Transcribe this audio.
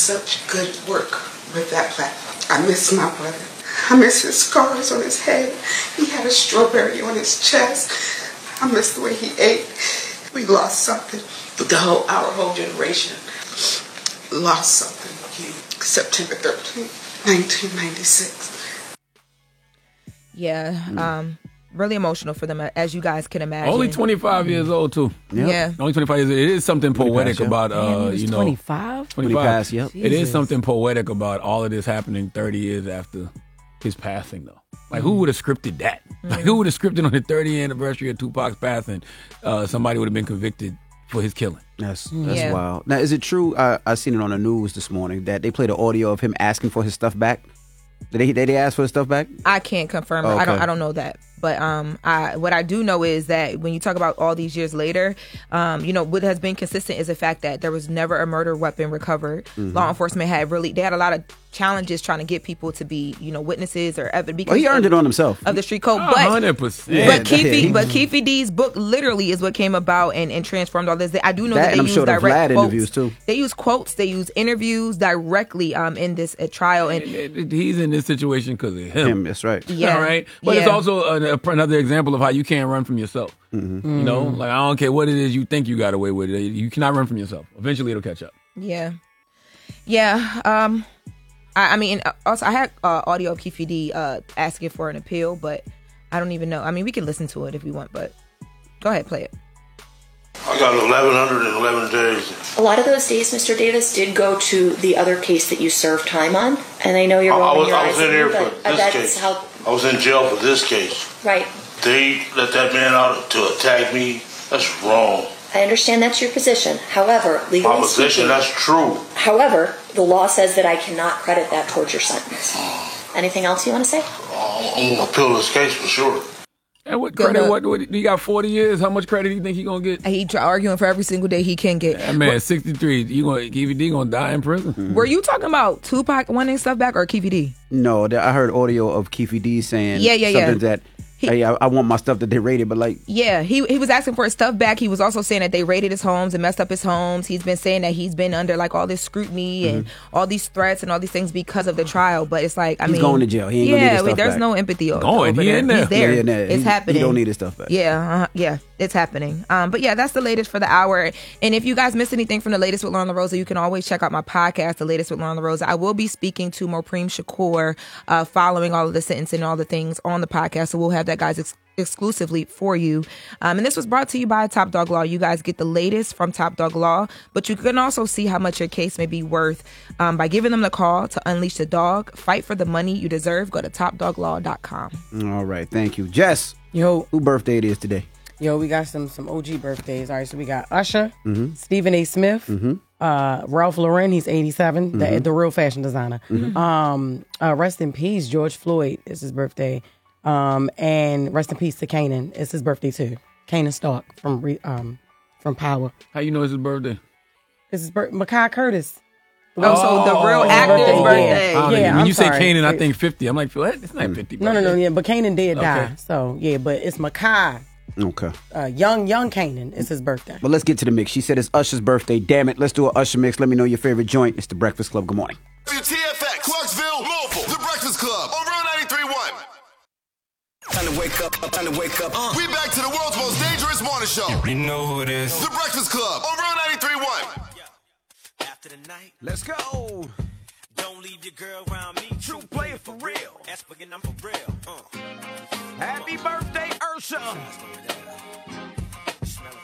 such good work with that platform. I miss my brother. I miss his scars on his head. He had a strawberry on his chest. I miss the way he ate. We lost something. Our whole generation lost something. September 13th, 1996. Yeah, really emotional for them, as you guys can imagine. Only 25 years old, too. Yep. Yeah. Only 25 years old. It is something poetic about, 25? 25. Yep. It is something poetic about all of this happening 30 years after his passing, though. Like, who would have scripted that? Like, who would have scripted on the 30th anniversary of Tupac's passing? Somebody would have been convicted for his killing. That's wild. Now, is it true? I seen it on the news this morning that they played an audio of him asking for his stuff back. Did they ask for his stuff back? I can't confirm it. Okay. I don't know that. But what I do know is that when you talk about all these years later, what has been consistent is the fact that there was never a murder weapon recovered. Mm-hmm. Law enforcement had a lot of challenges trying to get people to be, witnesses or evidence. Well, he earned it on himself. Of the street code. 100%. But Keefe D's book literally is what came about and transformed all this. I do know that they use direct quotes. Interviews too. They use quotes. They use interviews directly in this trial. And he's in this situation because of him. That's right. Yeah. All right. But it's also another example of how you can't run from yourself. Mm-hmm. Like, I don't care what it is you think you got away with it. You cannot run from yourself. Eventually, it'll catch up. Yeah. Yeah. I mean, also, I had audio of Keefe D asking for an appeal, but I don't even know. I mean, we can listen to it if we want, but go ahead, play it. I got 1,111 days. A lot of those days, Mr. Davis, did go to the other case that you served time on, and I know you're rolling your eyes. I was in here for this case. I was in jail for this case. Right. They let that man out to attack me. That's wrong. I understand that's your position. However, legally my position, speaking, that's true. However, the law says that I cannot credit that towards your sentence. Anything else you want to say? I'm going to appeal this case for sure. And what credit? What he got 40 years? How much credit do you think he gonna get? He arguing for every single day he can get. That man, 63. Keefe D gonna die in prison? Mm-hmm. Were you talking about Tupac wanting stuff back or Keefe D? No, I heard audio of Keefe D saying something that. Hey, I want my stuff that they raided, but like... Yeah, he was asking for his stuff back. He was also saying that they raided his homes and messed up his homes. He's been saying that he's been under like all this scrutiny and all these threats and all these things because of the trial. But it's like, he's going to jail. He ain't gonna need his stuff there's back. no empathy over he in there. He's there. Yeah, it's happening. He don't need his stuff back. Yeah, it's happening. But yeah, that's the latest for the hour. And if you guys missed anything from the latest with Lauren LaRosa, you can always check out my podcast, The Latest with Lauren LaRosa. I will be speaking to Mopreme Shakur following all of the sentencing and all the things on the podcast. So we'll have that, guys, exclusively for you. And this was brought to you by Top Dog Law. You guys get the latest from Top Dog Law, but you can also see how much your case may be worth by giving them the call to unleash the dog. Fight for the money you deserve. Go to topdoglaw.com. All right. Thank you. Jess. Yo. Who birthday it is today? Yo, we got some OG birthdays. All right, so we got Usher, Stephen A. Smith, Ralph Lauren, he's 87, the real fashion designer. Rest in peace, George Floyd, it's his birthday. And rest in peace to Kanan. It's his birthday too. Kanan Stark from Power. How you know it's his birthday? It's his birthday. Makai Curtis. So the real actor's birthday. Yeah, when you say Kanan, I think 50. I'm like, what? It's not 50. No. Yeah, but Kanan did die. So yeah, but it's Makai. Okay. Young Kanan. It's his birthday. But let's get to the mix. She said it's Usher's birthday. Damn it. Let's do an Usher mix. Let me know your favorite joint. It's The Breakfast Club. Good morning. WTFX, Clarksville, Louisville, The Breakfast Club on Real 93.1. Time to wake up, time to wake up. We back to the world's most dangerous morning show. You know who it is. The Breakfast Club on Real 93.1. After the night, let's go. Don't leave your girl around me. True player for real. That's fucking I'm for real. Happy birthday, Ursha.